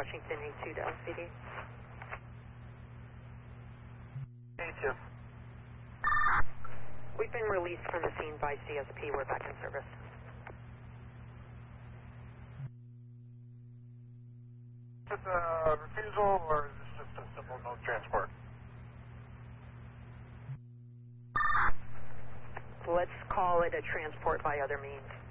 Washington 82 to LCD. 82. We've been released from the scene by CSP. We're back in service. Is this a refusal or is this just a simple no transport? Let's call it a transport by other means.